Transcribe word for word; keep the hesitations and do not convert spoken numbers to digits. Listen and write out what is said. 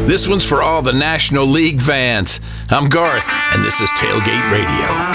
This one's for all the National League fans. I'm Garth, and this is Tailgate Radio.